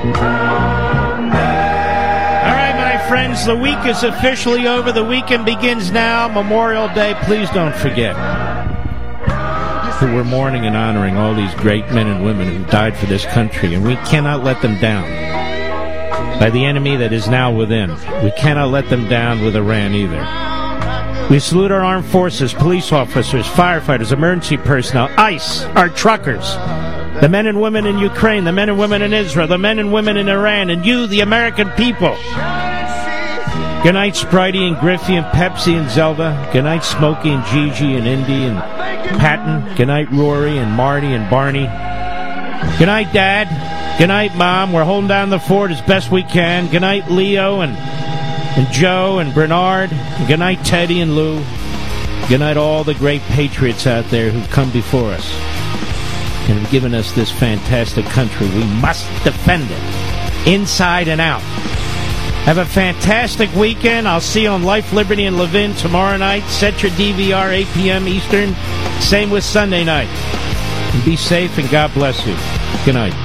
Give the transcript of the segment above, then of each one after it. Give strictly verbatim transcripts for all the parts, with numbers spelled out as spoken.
Friends, the week is officially over. The weekend begins now. Memorial Day. Please don't forget that we're mourning and honoring all these great men and women who died for this country, and we cannot let them down by the enemy that is now within. We cannot let them down with Iran either. We salute our armed forces, police officers, firefighters, emergency personnel, ICE, our truckers, the men and women in Ukraine, the men and women in Israel, the men and women in Iran, and you, the American people. Good night, Spritey and Griffey and Pepsi and Zelda. Good night, Smokey and Gigi and Indy and Patton. Good night, Rory and Marty and Barney. Good night, Dad. Good night, Mom. We're holding down the fort as best we can. Good night, Leo and, and Joe and Bernard. And good night, Teddy and Lou. Good night, all the great patriots out there who've come before us and have given us this fantastic country. We must defend it, inside and out. Have a fantastic weekend. I'll see you on Life, Liberty, and Levin tomorrow night. Set your D V R, eight p.m. Eastern. Same with Sunday night. And be safe, and God bless you. Good night.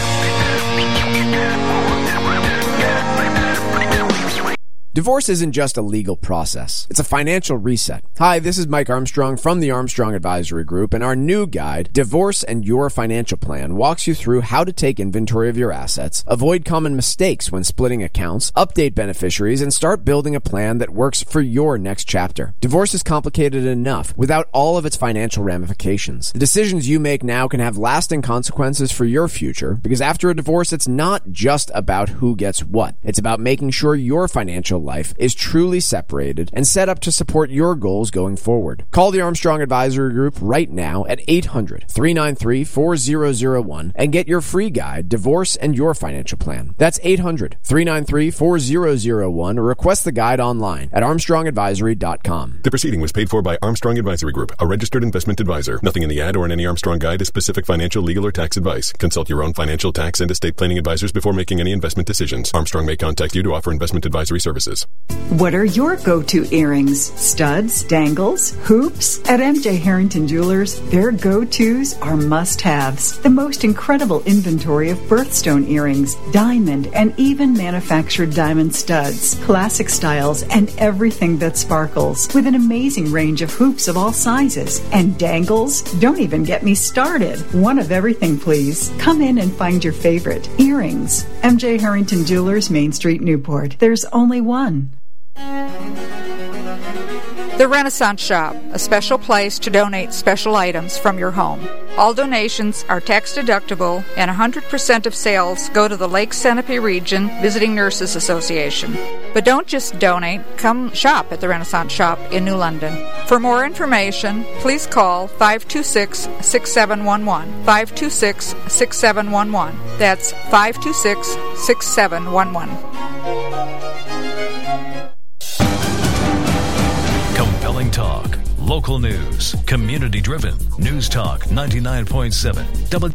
Divorce isn't just a legal process. It's a financial reset. Hi, this is Mike Armstrong from the Armstrong Advisory Group, and our new guide, Divorce and Your Financial Plan, walks you through how to take inventory of your assets, avoid common mistakes when splitting accounts, update beneficiaries, and start building a plan that works for your next chapter. Divorce is complicated enough without all of its financial ramifications. The decisions you make now can have lasting consequences for your future, because after a divorce, it's not just about who gets what. It's about making sure your financial life is truly separated and set up to support your goals going forward. Call the Armstrong Advisory Group right now at eight hundred, three nine three, four zero zero one and get your free guide, Divorce and Your Financial Plan. That's eight hundred, three nine three, four zero zero one or request the guide online at armstrong advisory dot com. The proceeding was paid for by Armstrong Advisory Group, a registered investment advisor. Nothing in the ad or in any Armstrong guide is specific financial, legal, or tax advice. Consult your own financial, tax, and estate planning advisors before making any investment decisions. Armstrong may contact you to offer investment advisory services. What are your go-to earrings? Studs, dangles, hoops? At M J Harrington Jewelers, their go-tos are must-haves. The most incredible inventory of birthstone earrings, diamond, and even manufactured diamond studs, classic styles, and everything that sparkles, with an amazing range of hoops of all sizes. And dangles? Don't even get me started. One of everything, please. Come in and find your favorite. Earrings. M J Harrington Jewelers, Main Street, Newport. There's only one. The Renaissance Shop, a special place to donate special items from your home. All donations are tax deductible, and one hundred percent of sales go to the Lake Sunapee Region Visiting Nurses Association. But don't just donate, come shop at the Renaissance Shop in New London. For more information, please call five two six, six seven one one, five two six, six seven one one. That's five two six, six seven one one. Compelling talk, local news, community-driven. News Talk ninety-nine point seven. W-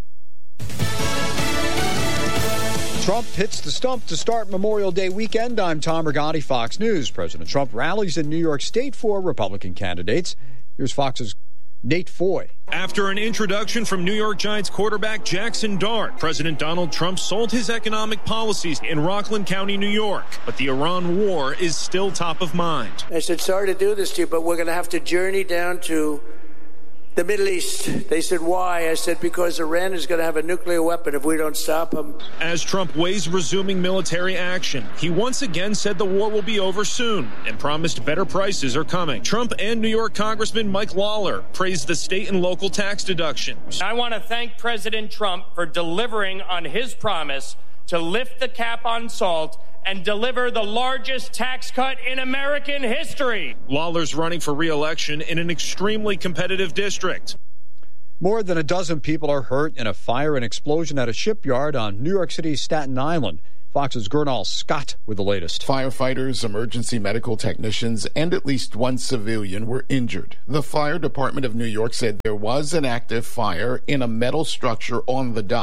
Trump hits the stump to start Memorial Day weekend. I'm Tom Rigotti, Fox News. President Trump rallies in New York State for Republican candidates. Here's Fox's Nate Foy. After an introduction from New York Giants quarterback Jackson Dart, President Donald Trump sold his economic policies in Rockland County, New York. But the Iran war is still top of mind. I said, sorry to do this to you, but we're going to have to journey down to the Middle East. They said, why? I said, because Iran is going to have a nuclear weapon if we don't stop them. As Trump weighs resuming military action, he once again said the war will be over soon and promised better prices are coming. Trump and New York Congressman Mike Lawler praised the state and local tax deductions. I want to thank President Trump for delivering on his promise to lift the cap on salt and deliver the largest tax cut in American history. Lawler's running for re-election in an extremely competitive district. More than a dozen people are hurt in a fire and explosion at a shipyard on New York City's Staten Island. Fox's Gernal Scott with the latest. Firefighters, emergency medical technicians, and at least one civilian were injured. The Fire Department of New York said there was an active fire in a metal structure on the dock.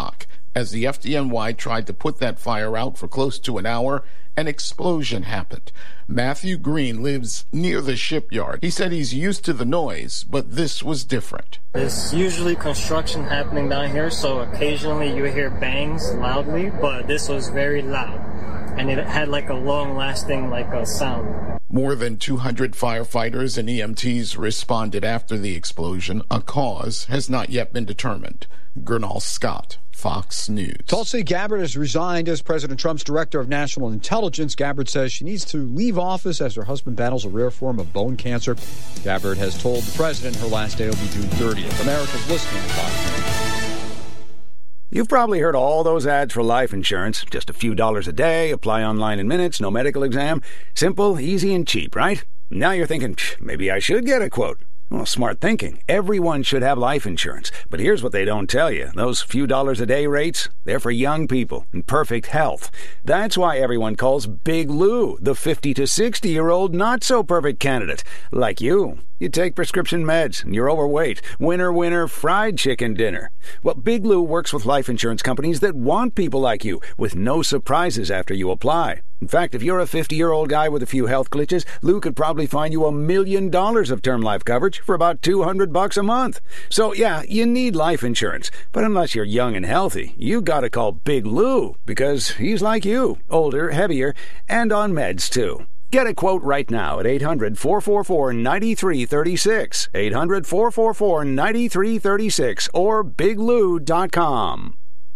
As the F D N Y tried to put that fire out for close to an hour, an explosion happened. Matthew Green lives near the shipyard. He said he's used to the noise, but this was different. There's usually construction happening down here, so occasionally you hear bangs loudly, but this was very loud, and it had like a long-lasting like a sound. More than two hundred firefighters and E M Ts responded after the explosion. A cause has not yet been determined. Gernal Scott, Fox News. Tulsi Gabbard has resigned as President Trump's Director of National Intelligence. Gabbard says she needs to leave office as her husband battles a rare form of bone cancer. Gabbard has told the president her last day will be June thirtieth. America's listening to Fox News. You've probably heard all those ads for life insurance. Just a few dollars a day, apply online in minutes, no medical exam. Simple, easy, and cheap, right? Now you're thinking, maybe I should get a quote. Well, smart thinking. Everyone should have life insurance. But here's what they don't tell you. Those few dollars a day rates, they're for young people in perfect health. That's why everyone calls Big Lou the fifty to sixty-year-old not-so-perfect candidate. Like you. You take prescription meds, and you're overweight. Winner, winner, fried chicken dinner. Well, Big Lou works with life insurance companies that want people like you, with no surprises after you apply. In fact, if you're a fifty-year-old guy with a few health glitches, Lou could probably find you a million dollars of term life coverage for about two hundred bucks a month. So, yeah, you need life insurance. But unless you're young and healthy, you gotta call Big Lou, because he's like you, older, heavier, and on meds, too. Get a quote right now at eight hundred, four four four, nine three three six, eight hundred, four four four, nine three three six, or big lou dot com.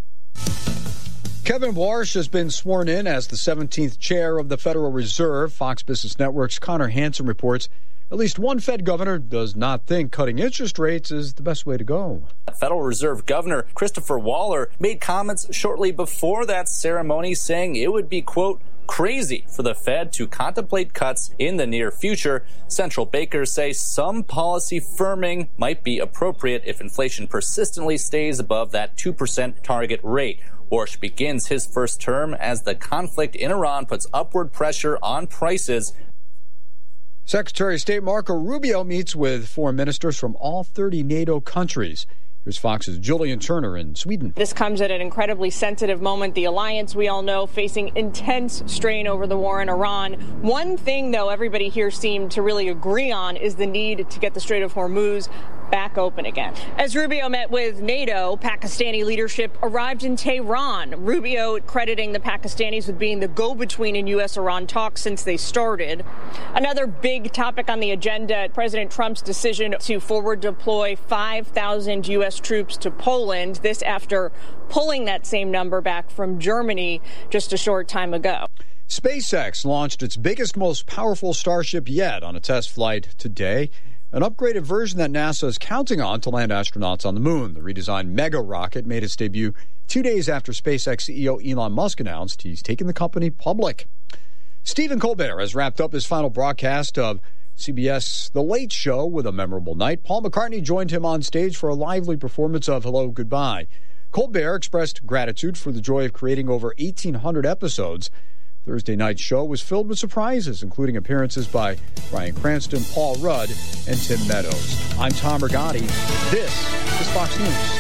Kevin Warsh has been sworn in as the seventeenth chair of the Federal Reserve. Fox Business Network's Connor Hansen reports at least one Fed governor does not think cutting interest rates is the best way to go. Federal Reserve Governor Christopher Waller made comments shortly before that ceremony saying it would be, quote, crazy for the Fed to contemplate cuts in the near future. Central bankers say some policy firming might be appropriate if inflation persistently stays above that two percent target rate. Warsh begins his first term as the conflict in Iran puts upward pressure on prices. Secretary of State Marco Rubio meets with foreign ministers from all thirty NATO countries. Here's Fox's Julian Turner in Sweden. This comes at an incredibly sensitive moment. The alliance, we all know, facing intense strain over the war in Iran. One thing, though, everybody here seemed to really agree on is the need to get the Strait of Hormuz back open again. As Rubio met with NATO, Pakistani leadership arrived in Tehran. Rubio crediting the Pakistanis with being the go-between in U S Iran talks since they started. Another big topic on the agenda, President Trump's decision to forward deploy five thousand U S troops to Poland. This after pulling that same number back from Germany just a short time ago. SpaceX launched its biggest, most powerful Starship yet on a test flight today. An upgraded version that NASA is counting on to land astronauts on the moon. The redesigned Mega rocket made its debut two days after SpaceX C E O Elon Musk announced he's taking the company public. Stephen Colbert has wrapped up his final broadcast of C B S The Late Show with a memorable night. Paul McCartney joined him on stage for a lively performance of Hello, Goodbye. Colbert expressed gratitude for the joy of creating over eighteen hundred episodes. Thursday night's show was filled with surprises, including appearances by Bryan Cranston, Paul Rudd, and Tim Meadows. I'm Tom Rigotti. This is Fox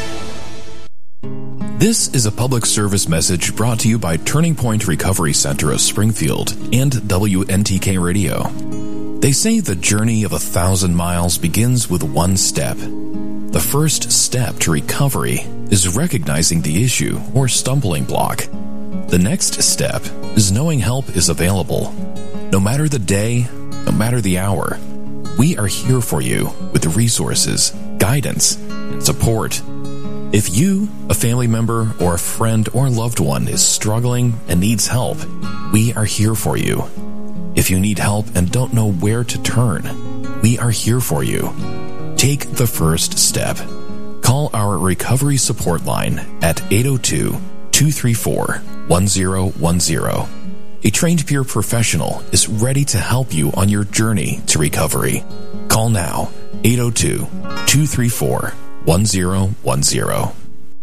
News. This is a public service message brought to you by Turning Point Recovery Center of Springfield and W N T K Radio. They say the journey of a thousand miles begins with one step. The first step to recovery is recognizing the issue or stumbling block. The next step is knowing help is available. No matter the day, no matter the hour, we are here for you with resources, guidance, and support. If you, a family member, or a friend or loved one is struggling and needs help, we are here for you. If you need help and don't know where to turn, we are here for you. Take the first step. Call our recovery support line at eight oh two, two three four, one oh one oh. A trained peer professional is ready to help you on your journey to recovery. Call now, eight oh two, two three four, one oh one oh.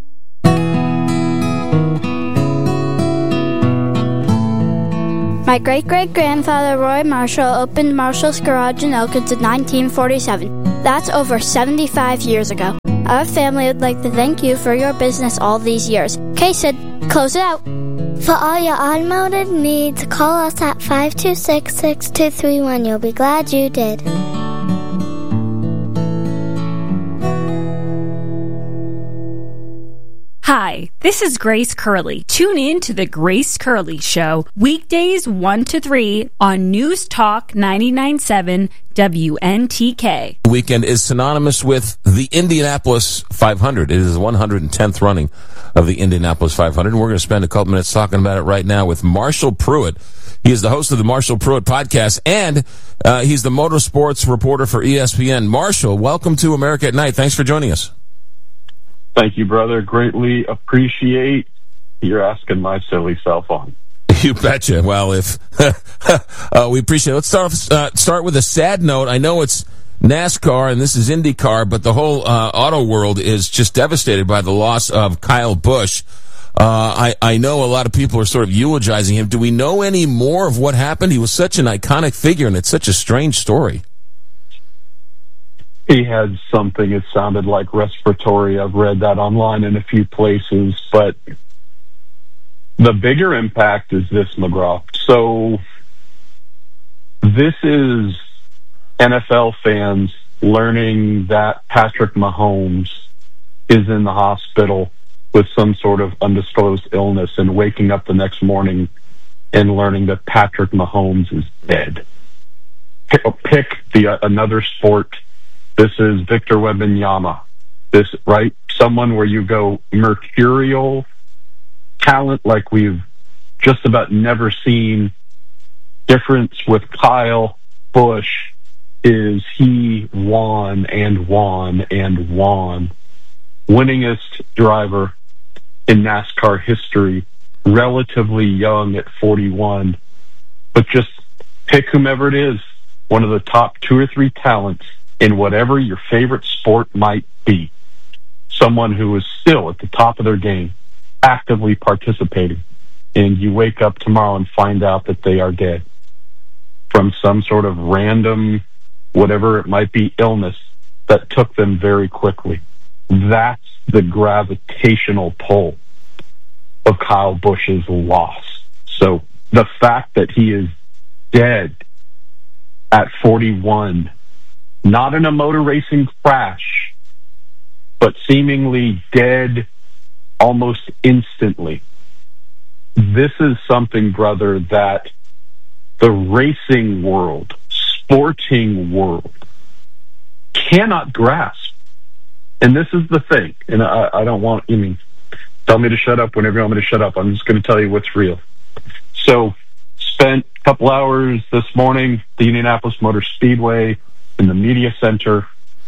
My great-great-grandfather Roy Marshall opened Marshall's Garage in Elkins in nineteen forty-seven. That's over seventy-five years ago. Our family would like to thank you for your business all these years. Okay, Sid, close it out. For all your automotive needs, call us at five two six, six two three one. You'll be glad you did. Hi, this is Grace Curley. Tune in to The Grace Curley Show, weekdays one to three on News Talk ninety-nine point seven W N T K. The weekend is synonymous with the Indianapolis five hundred. It is the one hundred tenth running of the Indianapolis five hundred, and we're going to spend a couple minutes talking about it right now with Marshall Pruitt. He is the host of the Marshall Pruitt podcast, and uh, he's the motorsports reporter for E S P N. Marshall, welcome to America at Night. Thanks for joining us. Thank you, brother. Greatly appreciate your asking my silly self on. You betcha. Well, if uh, we appreciate it. Let's start off, uh, start with a sad note. I know it's NASCAR and this is IndyCar, but the whole uh, auto world is just devastated by the loss of Kyle Busch. Uh, I, I know a lot of people are sort of eulogizing him. Do we know any more of what happened? He was such an iconic figure, and it's such a strange story. He had something, it sounded like respiratory. I've read that online in a few places, but the bigger impact is this, McGraw. So this is N F L fans learning that Patrick Mahomes is in the hospital with some sort of undisclosed illness and waking up the next morning and learning that Patrick Mahomes is dead. Pick, pick the uh, another sport. This is Victor Wembanyama. This, right? Someone where you go mercurial talent like we've just about never seen. Difference with Kyle Busch is he won and won and won. Winningest driver in NASCAR history, relatively young at forty-one. But just pick whomever it is, one of the top two or three talents in whatever your favorite sport might be. Someone who is still at the top of their game, actively participating, and you wake up tomorrow and find out that they are dead from some sort of random, whatever it might be, illness that took them very quickly. That's the gravitational pull of Kyle Busch's loss. So the fact that he is dead at forty-one, not in a motor racing crash, but seemingly dead almost instantly. This is something, brother, that the racing world, sporting world, cannot grasp. And this is the thing, and I, I don't want, I mean, tell me to shut up whenever you want me to shut up. I'm just going to tell you what's real. So, spent a couple hours this morning at the Indianapolis Motor Speedway in the media center.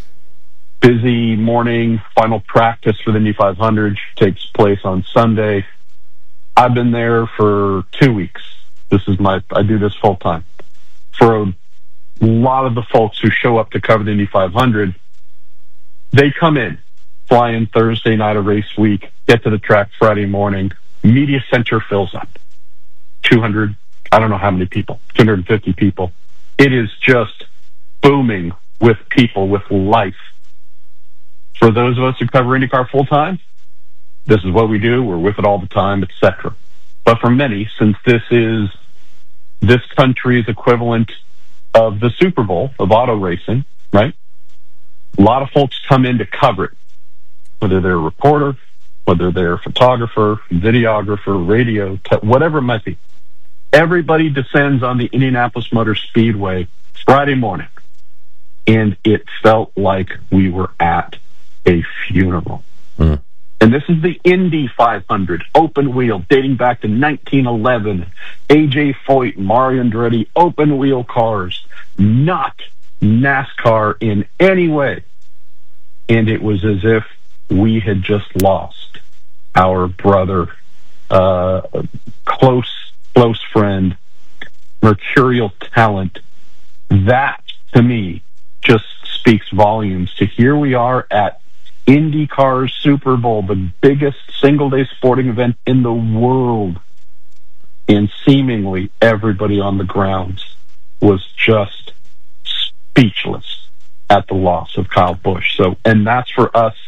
Busy morning, final practice for the Indy five hundred takes place on Sunday. I've been there for two weeks. This is my, I do this full time. For a lot of the folks who show up to cover the Indy five hundred, they come in, fly in Thursday night of race week, get to the track Friday morning, media center fills up. two hundred, I don't know how many people, two hundred fifty people. It is just booming with people, with life. For those of us who cover IndyCar full time, this is what we do. We're with it all the time, et cetera. But for many, since this is this country's equivalent of the Super Bowl of auto racing, right? A lot of folks come in to cover it, whether they're a reporter, whether they're a photographer, videographer, radio, te- whatever it might be. Everybody descends on the Indianapolis Motor Speedway Friday morning, and it felt like we were at a funeral. Mm. And this is the Indy five hundred, open wheel, dating back to nineteen eleven. A J Foyt, Mario Andretti, open wheel cars, not NASCAR in any way. And it was as if we had just lost our brother, uh, close, close friend, mercurial talent. That, to me, just speaks volumes to here we are at IndyCar's Super Bowl, the biggest single-day sporting event in the world. And seemingly everybody on the grounds was just speechless at the loss of Kyle Busch. So, and that's for us